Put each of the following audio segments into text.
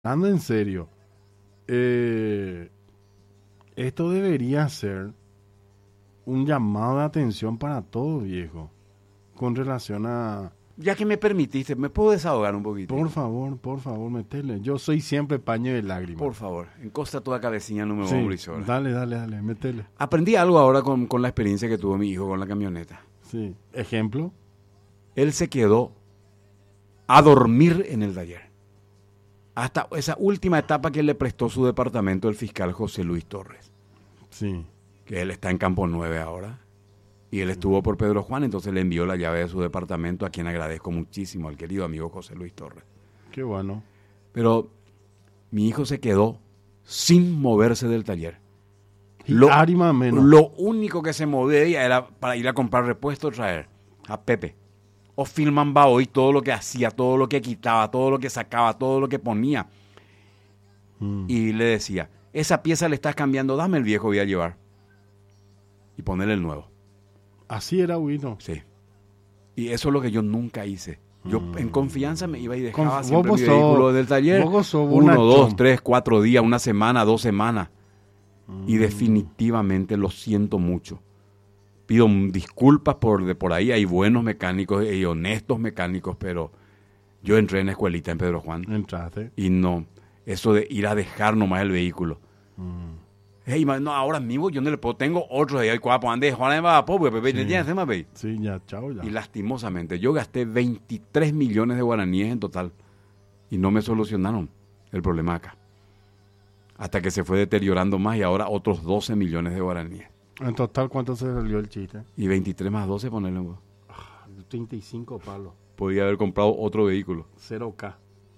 hablando en serio, eh, esto debería ser un llamado de atención para todos, viejo, con relación a... Ya que me permitiste, ¿me puedo desahogar un poquito? Por favor, metele. Yo soy siempre paño de lágrimas. Por favor, encosta toda cabecilla, no me Sí, voy a dale, metele. Aprendí algo ahora con la experiencia que tuvo mi hijo con la camioneta. Sí. Ejemplo. Él se quedó a dormir en el taller. Hasta esa última etapa que le prestó su departamento el fiscal José Luis Torres. Sí. Que él está en Campo 9 ahora. Y él estuvo por Pedro Juan, entonces le envió la llave de su departamento, a quien agradezco muchísimo, al querido amigo José Luis Torres. Qué bueno. Pero mi hijo se quedó sin moverse del taller. Y Arima menos. Lo único que se movía era para ir a comprar repuestos, traer a Pepe. O Filman Bao y todo lo que hacía, todo lo que quitaba, todo lo que sacaba, todo lo que ponía. Y le decía, esa pieza le estás cambiando, dame el viejo, voy a llevar. Y ponerle el nuevo. Así era Huito. Sí. Y eso es lo que yo nunca hice. Yo en confianza me iba y dejaba siempre vos mi vehículo del taller. 1, 2, 3, 4 días, una semana, 2 semanas. Y definitivamente lo siento mucho. Pido disculpas por ahí. Hay buenos mecánicos y honestos mecánicos, pero yo entré en la escuelita en Pedro Juan. Entraste. Y no, eso de ir a dejar nomás el vehículo. Hey, no, ahora mismo yo no le puedo, tengo otro de ahí, Sí, ya, chao, ya. y lastimosamente, yo gasté 23 millones de guaraníes en total y no me solucionaron el problema acá. Hasta que se fue deteriorando más y ahora otros 12 millones de guaraníes. En total, ¿cuánto se salió el chiste? Y 23 más 12 ponerle. 35 palos. Podía haber comprado otro vehículo. 0K.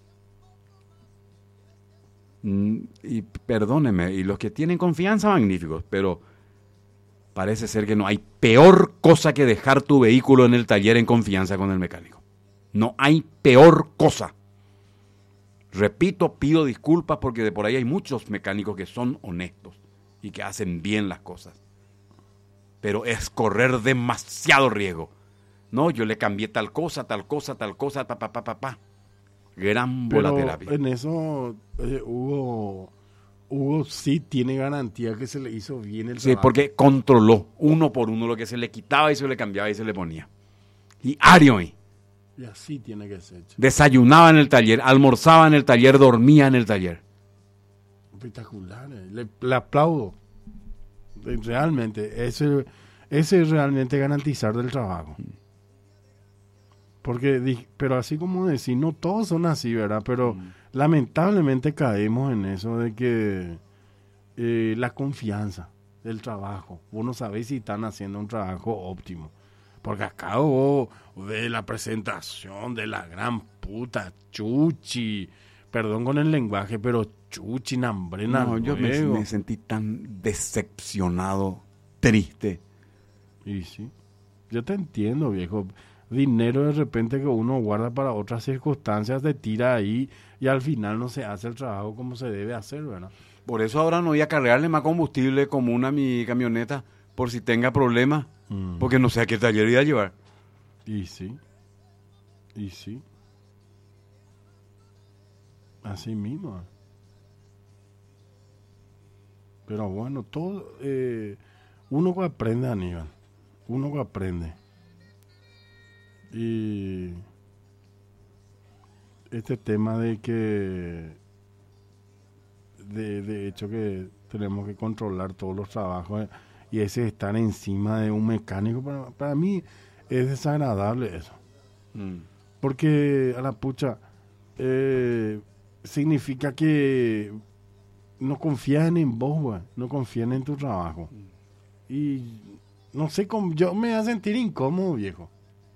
Y perdónenme, y los que tienen confianza, magníficos, pero parece ser que no hay peor cosa que dejar tu vehículo en el taller en confianza con el mecánico. No hay peor cosa. Repito, pido disculpas porque de por ahí hay muchos mecánicos que son honestos y que hacen bien las cosas. Pero es correr demasiado riesgo. No, yo le cambié tal cosa, Gran volaterapia. En eso, Hugo sí tiene garantía que se le hizo bien el trabajo. Sí, porque controló uno por uno lo que se le quitaba y se le cambiaba y se le ponía. Y Ario, Y así tiene que ser. desayunaba en el taller, almorzaba en el taller, dormía en el taller. Espectacular. Le aplaudo. Realmente, ese es realmente garantizar del trabajo. Porque, pero así como decir, no todos son así, ¿verdad? Pero lamentablemente caemos en eso de que la confianza del trabajo. Uno sabe si están haciendo un trabajo óptimo. Porque acá vos ves la presentación de la gran puta Chuchi. Perdón con el lenguaje, pero Chuchi, Nambrena. No, yo me sentí tan decepcionado, triste. Y sí, yo te entiendo, viejo. Dinero de repente que uno guarda para otras circunstancias, te tira ahí y al final no se hace el trabajo como se debe hacer, ¿verdad? Por eso ahora no voy a cargarle más combustible común a mi camioneta por si tenga problemas, porque no sé a qué taller voy a llevar. Y sí. Así mismo. Pero bueno, todo uno que aprende, Aníbal. Uno que aprende. Y este tema de que de hecho que tenemos que controlar todos los trabajos y ese estar encima de un mecánico, para mí es desagradable eso. Porque a la pucha significa que no confían en vos, güey, no confían en tu trabajo. Y no sé cómo, yo me voy a sentir incómodo, viejo.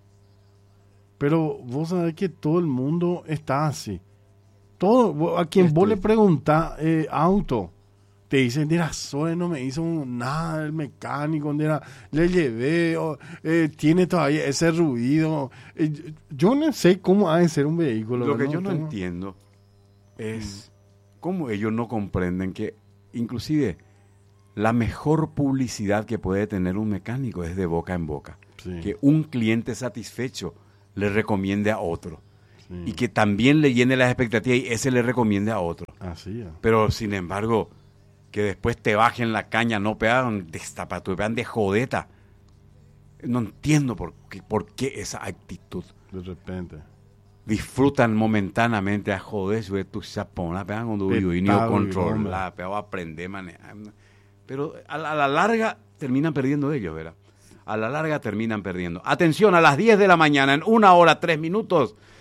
Pero vos sabés que todo el mundo está así. Todo, a quien vos le preguntás auto, te dicen, mira, Zoe no me hizo nada el mecánico, le llevé, tiene todavía ese ruido. Yo no sé cómo ha de ser un vehículo. Lo que yo no entiendo es cómo ellos no comprenden que inclusive la mejor publicidad que puede tener un mecánico es de boca en boca. Sí. Que un cliente satisfecho le recomiende a otro. Sí. y que también le llene las expectativas y ese le recomiende a otro. Así es. Pero sin embargo, que después te bajen la caña, no pegan destapatu, pegan de jodeta. No entiendo por qué esa actitud. De repente. Disfrutan momentáneamente a joder, sube tu chapona, pegan con tu y Petado, controlar, pegan a aprender a manejar. Pero a la larga terminan perdiendo ellos, ¿verdad? A la larga terminan perdiendo. Atención, a las 10 de la mañana, en 1 hora, 3 minutos,